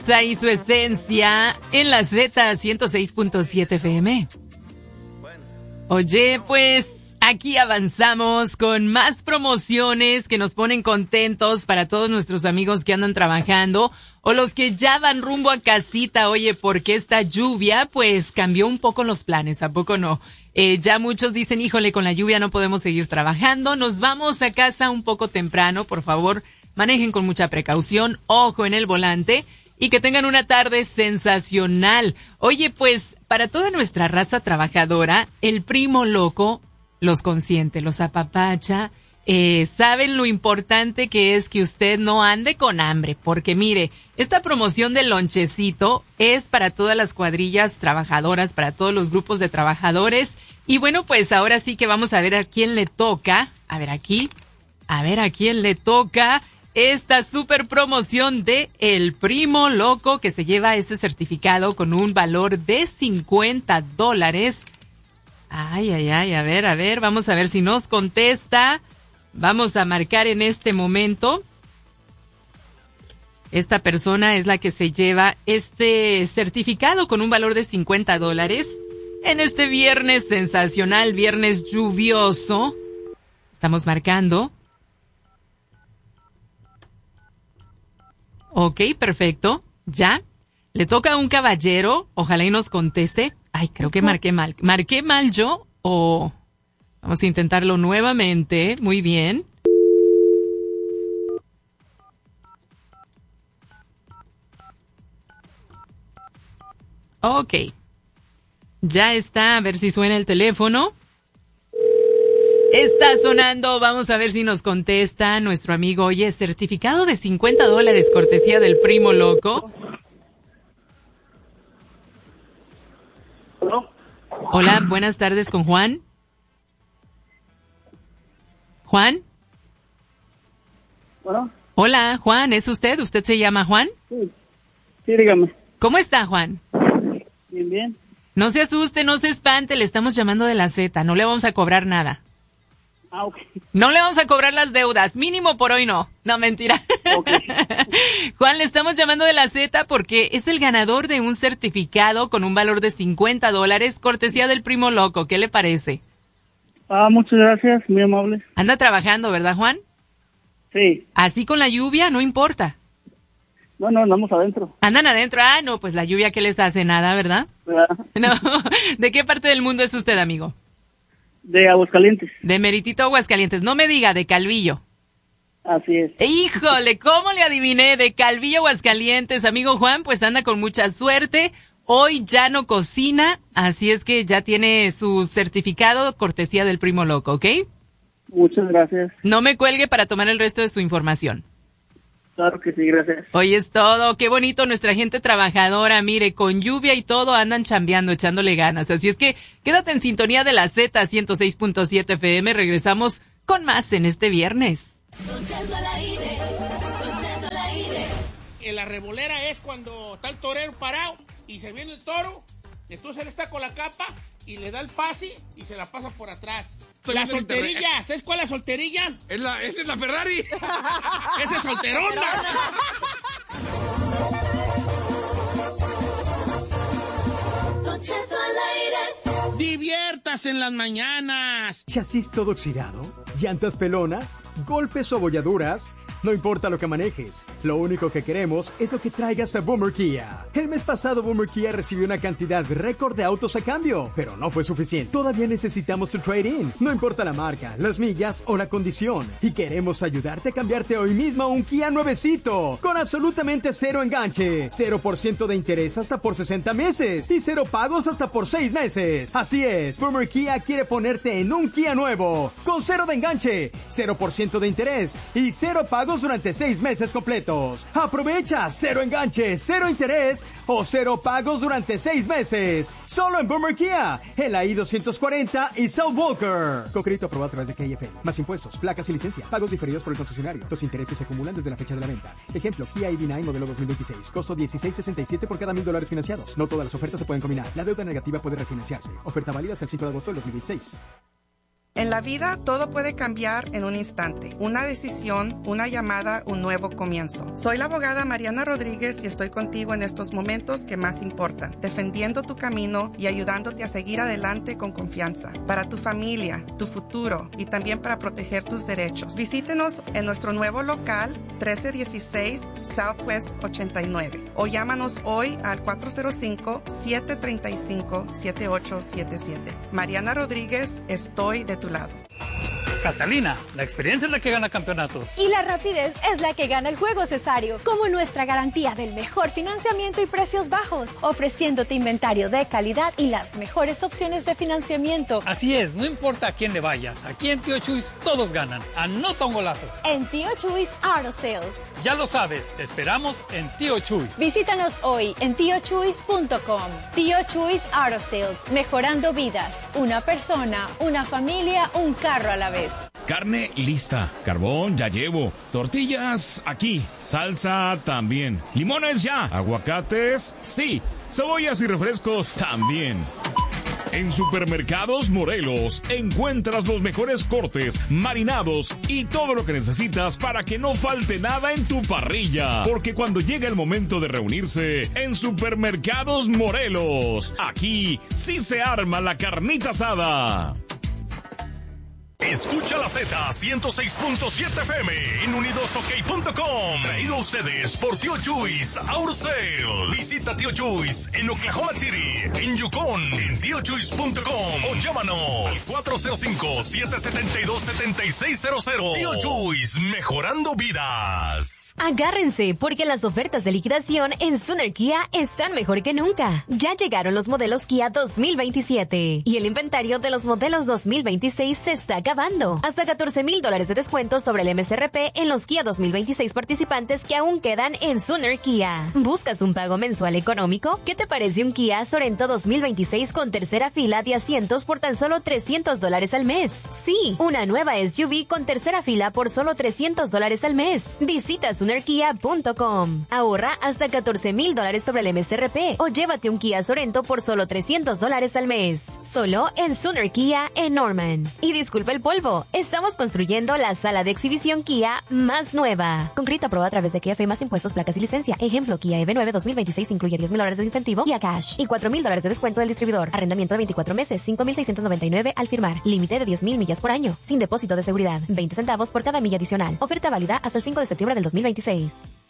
Y su esencia en la Z 106.7 FM. Oye, pues aquí avanzamos con más promociones que nos ponen contentos para todos nuestros amigos que andan trabajando o los que ya van rumbo a casita. Oye, porque esta lluvia pues cambió un poco los planes, ¿a poco no? Ya muchos dicen, híjole, con la lluvia no podemos seguir trabajando, nos vamos a casa un poco temprano, por favor, manejen con mucha precaución, ojo en el volante. Y que tengan una tarde sensacional. Oye, pues, para toda nuestra raza trabajadora, el Primo Loco los consiente, los apapacha. Saben lo importante que es que usted no ande con hambre. Porque mire, esta promoción del lonchecito es para todas las cuadrillas trabajadoras, para todos los grupos de trabajadores. Y bueno, pues ahora sí que vamos a ver a quién le toca. A ver aquí. A ver a quién le toca esta super promoción de El Primo Loco, que se lleva ese certificado con un valor de $50. Ay, a ver, vamos a ver si nos contesta. Vamos a marcar en este momento. Esta persona es la que se lleva este certificado con un valor de $50 en este viernes sensacional, viernes lluvioso. Estamos marcando. Ok, perfecto. ¿Ya? Le toca a un caballero. Ojalá y nos conteste. Ay, creo que marqué mal. ¿Marqué mal yo o...? Vamos a intentarlo nuevamente. Muy bien. Ok. Ya está. A ver si suena el teléfono. Está sonando, vamos a ver si nos contesta nuestro amigo. Oye, certificado de $50, cortesía del Primo Loco. ¿No? Hola, buenas tardes con Juan. ¿Juan? Bueno. Hola, Juan, ¿es usted? ¿Usted se llama Juan? Sí, dígame. ¿Cómo está, Juan? Bien. No se asuste, no se espante, le estamos llamando de la Z, no le vamos a cobrar nada. Ah, ok. No le vamos a cobrar las deudas, mínimo por hoy no. No, mentira. Okay. Juan, le estamos llamando de la Z porque es el ganador de un certificado con un valor de $50, cortesía del Primo Loco. ¿Qué le parece? Muchas gracias, muy amable. Anda trabajando, ¿verdad, Juan? Sí. Así con la lluvia, no importa. Bueno, andamos adentro. Andan adentro. Ah, no, pues la lluvia, ¿qué les hace? Nada, ¿verdad? No. ¿De qué parte del mundo es usted, amigo? De Aguascalientes. De Meritito, Aguascalientes. No me diga, de Calvillo. Así es. Híjole, ¿cómo le adiviné? De Calvillo, Aguascalientes. Amigo Juan, pues anda con mucha suerte. Hoy ya no cocina, así es que ya tiene su certificado cortesía del Primo Loco, ¿ok? Muchas gracias. No me cuelgue para tomar el resto de su información. Claro que sí, gracias. Hoy es todo, qué bonito nuestra gente trabajadora, mire, con lluvia y todo andan chambeando, echándole ganas. Así es que quédate en sintonía de la Z 106.7 FM, regresamos con más en este viernes. En la revolera es cuando está el torero parado y se viene el toro, entonces él está con la capa y le da el pase y se la pasa por atrás. La solterilla, ¿sabes cuál es la solterilla? Esa es la Ferrari. ¡Esa es solterona! Diviértase en las mañanas. ¿Chasis todo oxidado? ¿Llantas pelonas? ¿Golpes o abolladuras? No importa lo que manejes, lo único que queremos es lo que traigas a Boomer Kia. El mes pasado Boomer Kia recibió una cantidad récord de autos a cambio, pero no fue suficiente. Todavía necesitamos tu trade-in. No importa la marca, las millas o la condición. Y queremos ayudarte a cambiarte hoy mismo a un Kia nuevecito, con absolutamente cero enganche, 0% de interés hasta por 60 meses y 0 pagos hasta por 6 meses. Así es, Boomer Kia quiere ponerte en un Kia nuevo, con 0 de enganche, 0% de interés y 0 pagos durante 6 meses completos. Aprovecha 0 enganche, 0 interés o 0 pagos durante 6 meses. Solo en Boomer Kia, en la I-240 y South Walker. Con crédito aprobado a través de KFL. Más impuestos, placas y licencia. Pagos diferidos por el concesionario. Los intereses se acumulan desde la fecha de la venta. Ejemplo, Kia EV9 modelo 2026. Costo $16.67 por cada $1,000 financiados. No todas las ofertas se pueden combinar. La deuda negativa puede refinanciarse. Oferta válida hasta el 5 de agosto del 2026. En la vida todo puede cambiar en un instante. Una decisión, una llamada, un nuevo comienzo. Soy la abogada Mariana Rodríguez y estoy contigo en estos momentos que más importan, defendiendo tu camino y ayudándote a seguir adelante con confianza. Para tu familia, tu futuro y también para proteger tus derechos. Visítenos en nuestro nuevo local 1316 Southwest 89 o llámanos hoy al 405-735-7877. Mariana Rodríguez, estoy de tu lado. Casalina, la experiencia es la que gana campeonatos. Y la rapidez es la que gana el juego, Cesario. Como nuestra garantía del mejor financiamiento y precios bajos, ofreciéndote inventario de calidad y las mejores opciones de financiamiento. Así es, no importa a quién le vayas, aquí en Tío Chuys todos ganan. Anota un golazo. En Tío Chuys Auto Sales. Ya lo sabes, te esperamos en Tío Chuys. Visítanos hoy en tiochuys.com. Tío Chuys Auto Sales, mejorando vidas. Una persona, una familia, un carro a la vez. Carne lista, carbón ya llevo, tortillas aquí, salsa también, limones ya, aguacates sí, cebollas y refrescos también. En Supermercados Morelos encuentras los mejores cortes, marinados y todo lo que necesitas para que no falte nada en tu parrilla. Porque cuando llega el momento de reunirse en Supermercados Morelos, aquí sí se arma la carnita asada. Escucha la Z 106.7 FM en unidosok.com. Traído a ustedes por Tío Chuys Auto Sales. Visita Tío Chuys en Oklahoma City, en Yukon, en tiochuys.com o llámanos 405-772-7600. Tío Chuys, mejorando vidas. Agárrense, porque las ofertas de liquidación en Sooner Kia están mejor que nunca. Ya llegaron los modelos Kia 2027 y el inventario de los modelos 2026 se está acabando. Hasta $14,000 de descuento sobre el MSRP en los Kia 2026 participantes que aún quedan en Sooner Kia. ¿Buscas un pago mensual económico? ¿Qué te parece un Kia Sorento 2026 con tercera fila de asientos por tan solo $300 al mes? Sí, una nueva SUV con tercera fila por solo $300 al mes. Visita SoonerKia.com. Ahorra hasta $14,000 sobre el MSRP o llévate un Kia Sorento por solo $300 al mes. Solo en Sooner Kia en Norman. Y disculpa el polvo, estamos construyendo la sala de exhibición Kia más nueva. Con crédito aprobado a través de Kia Fe más impuestos, placas y licencia. Ejemplo, Kia EV9 2026 incluye $10,000 de incentivo y a cash y $4,000 de descuento del distribuidor. Arrendamiento de 24 meses, $5,699 al firmar. Límite de 10,000 millas por año. Sin depósito de seguridad. 20 centavos por cada milla adicional. Oferta válida hasta el 5 de septiembre del 2026.